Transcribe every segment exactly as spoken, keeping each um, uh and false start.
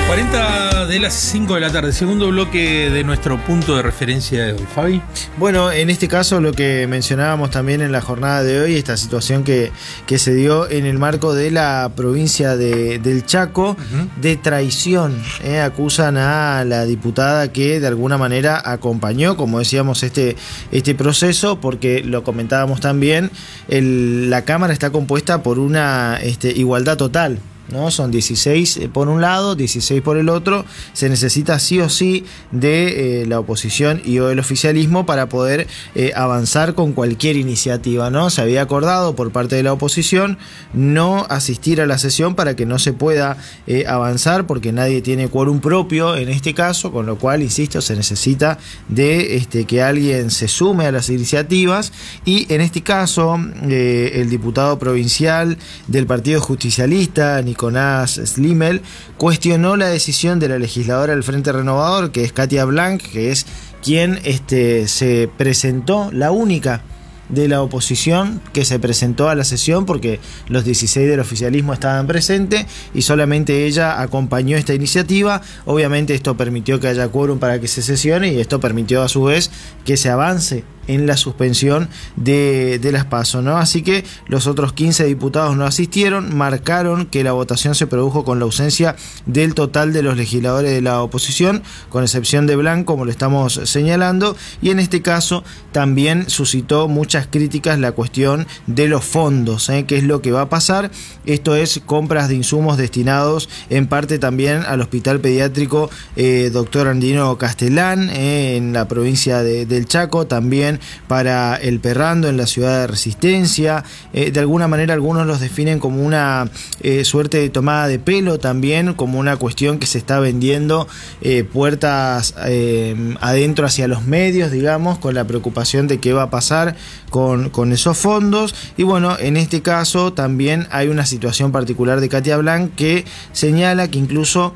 cuarenta de las cinco de la tarde, segundo bloque de nuestro punto de referencia de hoy. Fabi. Bueno, en este caso lo que mencionábamos también en la jornada de hoy, esta situación que, que se dio en el marco de la provincia de, del Chaco, uh-huh. de traición. Eh, acusan a la diputada que de alguna manera acompañó, como decíamos, este, este proceso, porque lo comentábamos también, el, la Cámara está compuesta por una este, igualdad total, ¿no? Son dieciséis por un lado, dieciséis por el otro. Se necesita sí o sí de eh, la oposición y o el oficialismo para poder eh, avanzar con cualquier iniciativa, ¿no? Se había acordado por parte de la oposición no asistir a la sesión para que no se pueda eh, avanzar, porque nadie tiene quórum propio en este caso, con lo cual, insisto, se necesita de este, que alguien se sume a las iniciativas, y en este caso eh, el diputado provincial del Partido Justicialista, Nicolás Slimel, cuestionó la decisión de la legisladora del Frente Renovador, que es Katia Blanc, que es quien este, se presentó, la única de la oposición que se presentó a la sesión, porque los dieciséis del oficialismo estaban presentes y solamente ella acompañó esta iniciativa. Obviamente esto permitió que haya quórum para que se sesione, y esto permitió a su vez que se avance en la suspensión de, de las PASO, ¿no? Así que los otros quince diputados no asistieron, marcaron que la votación se produjo con la ausencia del total de los legisladores de la oposición, con excepción de Blanc, como lo estamos señalando, y en este caso también suscitó muchas críticas la cuestión de los fondos, ¿eh? ¿Qué es lo que va a pasar? Esto es compras de insumos destinados en parte también al Hospital Pediátrico eh, Doctor Andino Castellán, eh, en la provincia de, del Chaco, también para el Perrando en la ciudad de Resistencia. Eh, de alguna manera algunos los definen como una eh, suerte de tomada de pelo, también como una cuestión que se está vendiendo eh, puertas eh, adentro hacia los medios, digamos, con la preocupación de qué va a pasar con, con esos fondos. Y bueno, en este caso también hay una situación particular de Katia Blanc, que señala que incluso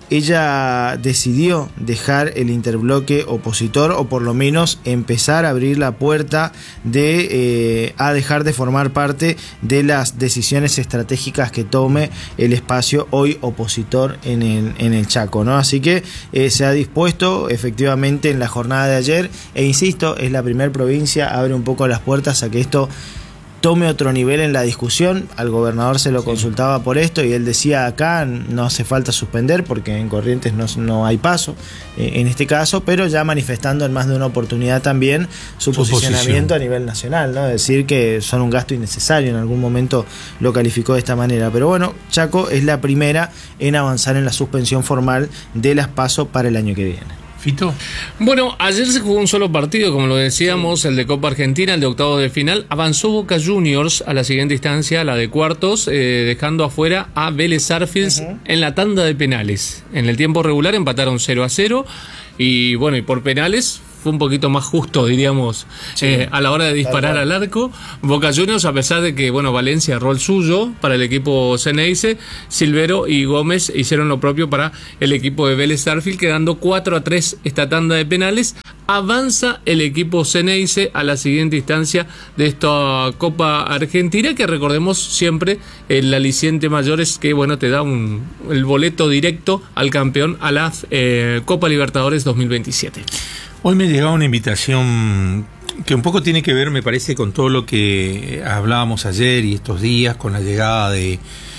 ella decidió dejar el interbloque opositor, o por lo menos empezar a abrir la puerta de eh, a dejar de formar parte de las decisiones estratégicas que tome el espacio hoy opositor en el, en el Chaco, ¿no? Así que eh, se ha dispuesto efectivamente en la jornada de ayer, e insisto, es la primera provincia, abre un poco las puertas a que esto tome otro nivel en la discusión. Al gobernador se lo consultaba por esto y él decía: acá no hace falta suspender porque en Corrientes no, no hay paso eh, en este caso, pero ya manifestando en más de una oportunidad también su, su posicionamiento posición a nivel nacional, ¿no? Decir que son un gasto innecesario, en algún momento lo calificó de esta manera. Pero bueno, Chaco es la primera en avanzar en la suspensión formal de las PASO para el año que viene. Fito. Bueno, ayer se jugó un solo partido, como lo decíamos, sí. El de Copa Argentina, el de octavos de final. Avanzó Boca Juniors a la siguiente instancia, la de cuartos, eh, dejando afuera a Vélez Sarsfield uh-huh. en la tanda de penales. En el tiempo regular empataron cero a cero y bueno, y por penales fue un poquito más justo, diríamos, sí, eh, a la hora de disparar al arco. Boca Juniors, a pesar de que, bueno, Valencia erró el suyo para el equipo Ceneice, Silvero y Gómez hicieron lo propio para el equipo de Vélez Sarsfield, quedando cuatro a tres esta tanda de penales. Avanza el equipo Ceneice a la siguiente instancia de esta Copa Argentina, que recordemos siempre el aliciente mayor es que, bueno, te da un, el boleto directo al campeón a la eh, Copa Libertadores dos mil veintisiete. Hoy me llegaba una invitación que un poco tiene que ver, me parece, con todo lo que hablábamos ayer y estos días, con la llegada de,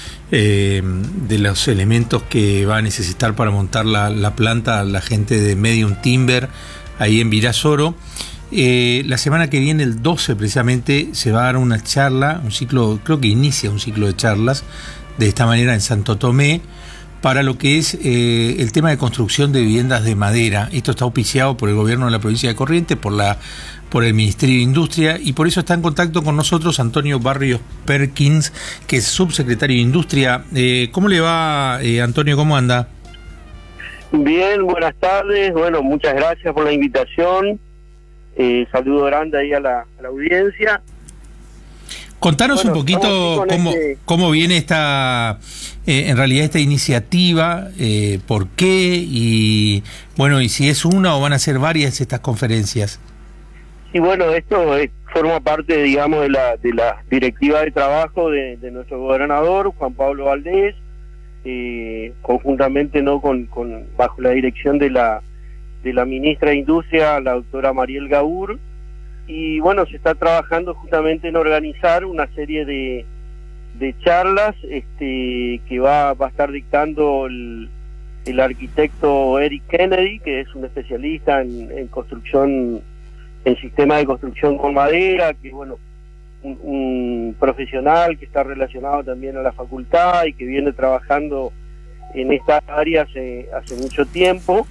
eh, de los elementos que va a necesitar para montar la, la planta la gente de Medium Timber ahí en Virasoro. Eh, la semana que viene, el doce precisamente, se va a dar una charla, un ciclo, creo que inicia un ciclo de charlas de esta manera en Santo Tomé, para lo que es eh, el tema de construcción de viviendas de madera. Esto está auspiciado por el gobierno de la provincia de Corrientes, por la por el Ministerio de Industria, y por eso está en contacto con nosotros Antonio Barrios Perkins, que es subsecretario de Industria. Eh, ¿Cómo le va, eh, Antonio? ¿Cómo anda? Bien, buenas tardes. Bueno, muchas gracias por la invitación. Eh, saludo grande ahí a la, a la audiencia. Contanos bueno, un poquito cómo, este... cómo viene esta, eh, en realidad esta iniciativa, eh, por qué, y bueno, y si es una o van a ser varias estas conferencias. Sí, bueno, esto es, forma parte, digamos, de la de la directiva de trabajo de, de nuestro gobernador, Juan Pablo Valdés, eh, conjuntamente no con, con bajo la dirección de la de la ministra de Industria, la doctora Mariel Gaur, y bueno, se está trabajando justamente en organizar una serie de, de charlas este, que va, va a estar dictando el, el arquitecto Eric Kennedy, que es un especialista en, en construcción, en sistemas de construcción con madera, que bueno, un, un profesional que está relacionado también a la facultad y que viene trabajando en esta área hace, hace mucho tiempo.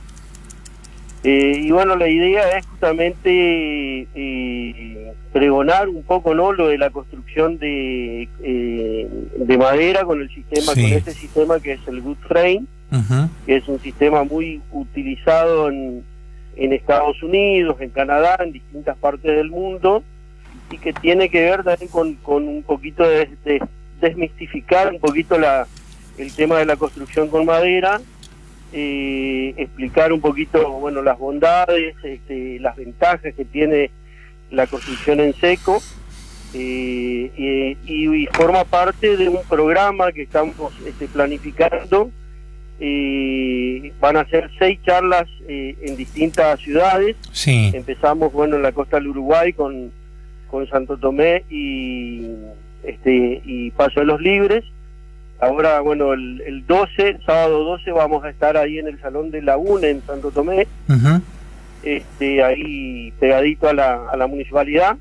Eh, y bueno, la idea es justamente eh, pregonar un poco, ¿no?, lo de la construcción de, eh, de madera con el sistema, sí. con este sistema que es el wood frame, uh-huh. que es un sistema muy utilizado en, en Estados Unidos, en Canadá, en distintas partes del mundo, y que tiene que ver también con, con un poquito de, de desmistificar un poquito la, el tema de la construcción con madera. Eh, explicar un poquito, bueno, las bondades, este, las ventajas que tiene la construcción en seco, eh, eh, y, y forma parte de un programa que estamos este, planificando. Eh, van a ser seis charlas eh, en distintas ciudades. Sí. Empezamos, bueno, en la costa del Uruguay con, con Santo Tomé y, este, y Paso de los Libres. Ahora, bueno, el, el doce, sábado doce, vamos a estar ahí en el Salón de la UNE en Santo Tomé, uh-huh. este, ahí pegadito a la, a la municipalidad,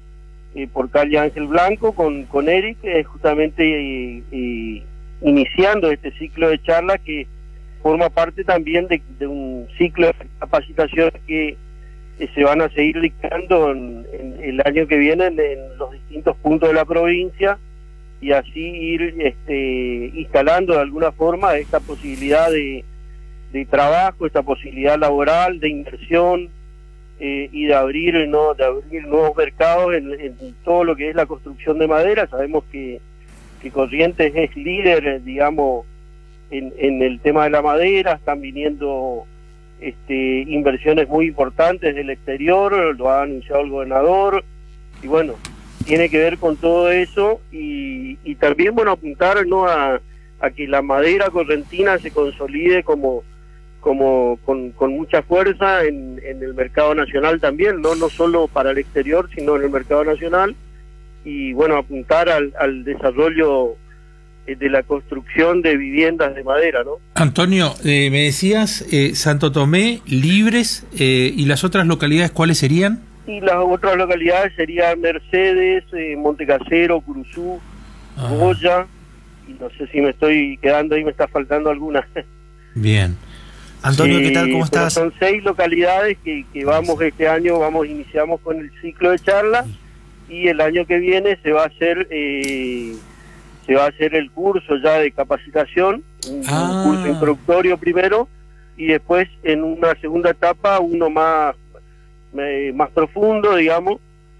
eh, por calle Ángel Blanco, con, con Eric, eh, justamente eh, eh, iniciando este ciclo de charlas que forma parte también de, de un ciclo de capacitación que eh, se van a seguir dictando en, en el año que viene en, en los distintos puntos de la provincia, y así ir este, instalando de alguna forma esta posibilidad de, de trabajo, esta posibilidad laboral, de inversión, eh, y de abrir, ¿no?, de abrir nuevos mercados en, en todo lo que es la construcción de madera. Sabemos que, que Corrientes es líder, digamos, en, en el tema de la madera. Están viniendo este, inversiones muy importantes del exterior, lo ha anunciado el gobernador, y bueno, tiene que ver con todo eso, y, y también, bueno, apuntar, ¿no?, a, a que la madera correntina se consolide como, como con, con mucha fuerza en, en el mercado nacional también, no no solo para el exterior, sino en el mercado nacional, y bueno, apuntar al, al desarrollo de la construcción de viviendas de madera, ¿no? Antonio, eh, me decías eh, Santo Tomé, Libres, eh, y las otras localidades, ¿cuáles serían? Y las otras localidades serían Mercedes, eh, Montecasero, Curuzú, ah. Goya, y no sé si me estoy quedando ahí, me está faltando alguna. Bien. Antonio, sí, ¿qué tal? ¿Cómo estás? Son seis localidades que, que vamos este año, vamos iniciamos con el ciclo de charlas, y el año que viene se va a hacer eh, se va a hacer el curso ya de capacitación, un, ah. un curso introductorio primero, y después en una segunda etapa uno más Eh, más profundo, digamos,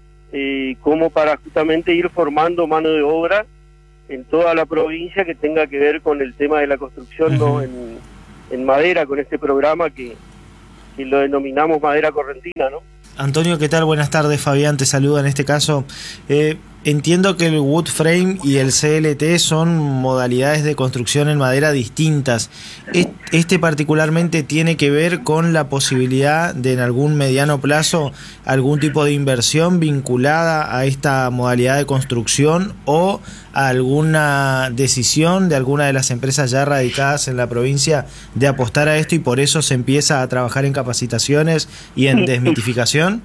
eh, como para justamente ir formando mano de obra en toda la provincia que tenga que ver con el tema de la construcción, uh-huh. ¿no?, en, en madera, con este programa que, que lo denominamos Madera Correntina, ¿no? Antonio, ¿qué tal? Buenas tardes, Fabián te saluda en este caso. Eh, entiendo que el wood frame y el C L T son modalidades de construcción en madera distintas. ¿Este particularmente tiene que ver con la posibilidad de en algún mediano plazo algún tipo de inversión vinculada a esta modalidad de construcción o a alguna decisión de alguna de las empresas ya radicadas en la provincia de apostar a esto y por eso se empieza a trabajar en capacitaciones y en desmitificación?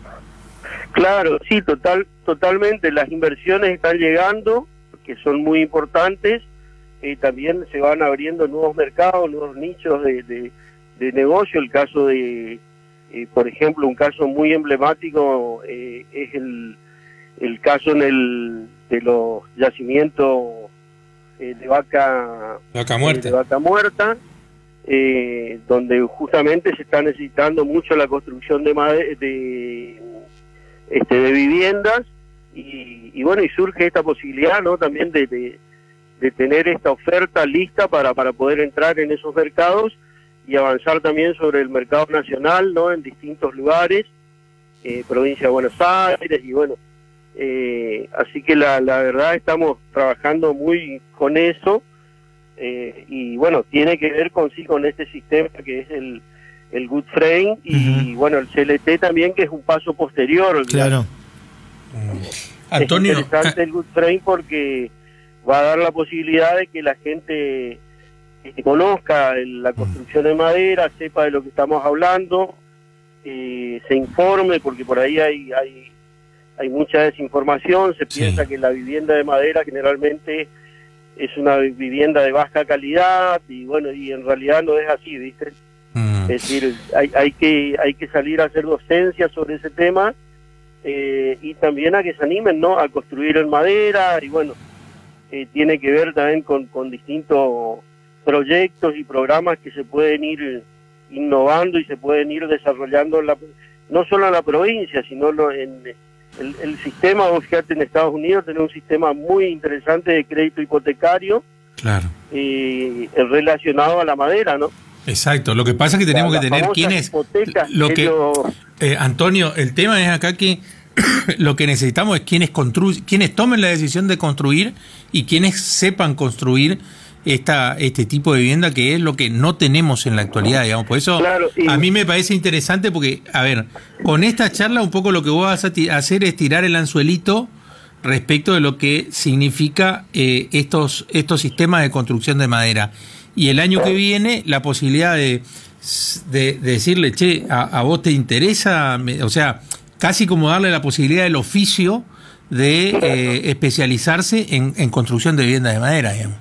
Claro, sí, total, totalmente. Las inversiones están llegando, que son muy importantes. Eh, también se van abriendo nuevos mercados, nuevos nichos de, de, de negocio. El caso de, eh, por ejemplo, un caso muy emblemático eh, es el, el caso en el de los yacimientos eh, de vaca, vaca muerta, eh, de vaca muerta. Eh, donde justamente se está necesitando mucho la construcción de made- de, este, de viviendas, y, y bueno, y surge esta posibilidad, ¿no?, también de, de, de tener esta oferta lista para, para poder entrar en esos mercados y avanzar también sobre el mercado nacional, ¿no?, en distintos lugares, eh, provincia de Buenos Aires, y bueno, eh, así que la, la verdad estamos trabajando muy con eso. eh, y bueno, tiene que ver con sí con este sistema que es el, el Good Frame y uh-huh. bueno, el C L T también, que es un paso posterior. Claro. Es Antonio, interesante el Good Frame porque va a dar la posibilidad de que la gente este, conozca el, la construcción de madera, sepa de lo que estamos hablando, eh, se informe, porque por ahí hay, hay, hay mucha desinformación, se Sí. piensa que la vivienda de madera generalmente es una vivienda de baja calidad, y bueno, y en realidad no es así, ¿viste? Mm. Es decir, hay, hay, que, hay que salir a hacer docencia sobre ese tema, eh, y también a que se animen, ¿no?, a construir en madera, y bueno, eh, tiene que ver también con, con distintos proyectos y programas que se pueden ir innovando y se pueden ir desarrollando en la, no solo en la provincia, sino en el, el sistema. Vos fíjate, en Estados Unidos tiene un sistema muy interesante de crédito hipotecario, claro, eh, relacionado a la madera, ¿no? Exacto. Lo que pasa es que tenemos La- que las tener famosas quién es hipotecas lo que que lo- eh, Antonio, el tema es acá que lo que necesitamos es quienes construyen, quienes tomen la decisión de construir y quienes sepan construir esta este tipo de vivienda, que es lo que no tenemos en la actualidad, digamos. Por eso Claro, y- a mí me parece interesante porque, a ver, con esta charla un poco lo que vos vas a ti- hacer es tirar el anzuelito respecto de lo que significa eh, estos estos sistemas de construcción de madera. Y el año que viene la posibilidad de, de, de decirle, che, a, a vos te interesa, Me- o sea, casi como darle la posibilidad del oficio de eh, especializarse en, en construcción de viviendas de madera, digamos.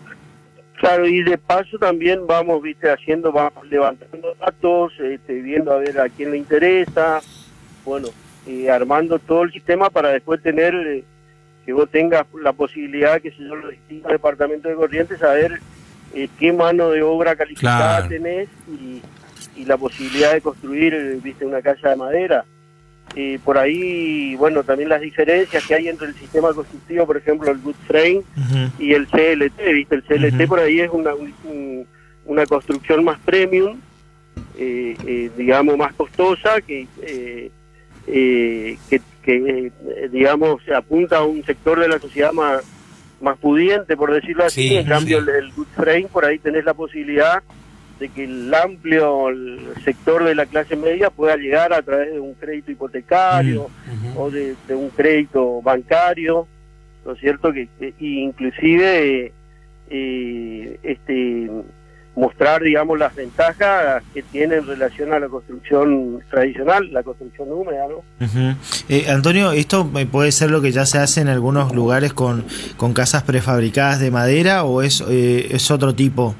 Claro, y de paso también vamos, viste, haciendo, vamos levantando datos, este, viendo a ver a quién le interesa, bueno, eh, armando todo el sistema para después tener, eh, que vos tengas la posibilidad, que si yo, los distintos departamentos de Corrientes, saber eh, qué mano de obra calificada Claro. tenés y, y la posibilidad de construir, eh, viste, una casa de madera. Eh, por ahí, bueno, también las diferencias que hay entre el sistema constructivo, por ejemplo, el Good Frame Uh-huh. y el C L T, ¿viste? El C L T Ujú. por ahí es una, un- una construcción más premium, eh, eh, digamos, más costosa, que, eh, eh, que, que eh, digamos, se apunta a un sector de la sociedad más, más pudiente, por decirlo así. Sí, En cambio, sí. el, el Good Frame, por ahí tenés la posibilidad de que el amplio el sector de la clase media pueda llegar a través de un crédito hipotecario Ujú. o de, de un crédito bancario, ¿no es cierto? Que, que y inclusive eh, eh, este mostrar, digamos, las ventajas que tiene en relación a la construcción tradicional, la construcción húmeda, ¿no? Uh-huh. Eh, Antonio, ¿esto puede ser lo que ya se hace en algunos lugares con, con casas prefabricadas de madera o es, eh, es otro tipo?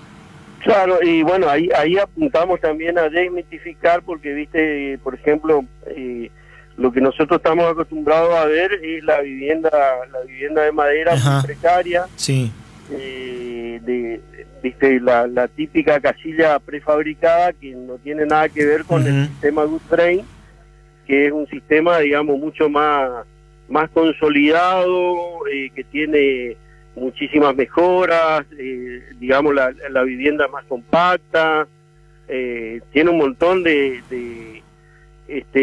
Claro, y bueno, ahí ahí apuntamos también a desmitificar, porque, viste, por ejemplo, eh, lo que nosotros estamos acostumbrados a ver es la vivienda la vivienda de madera Ajá. muy precaria, Sí. eh, de, viste, la, la típica casilla prefabricada que no tiene nada que ver con Ujú. el sistema Good Frame, que es un sistema, digamos, mucho más, más consolidado, eh, que tiene muchísimas mejoras, eh, digamos, la, la vivienda más compacta, eh, tiene un montón de, de este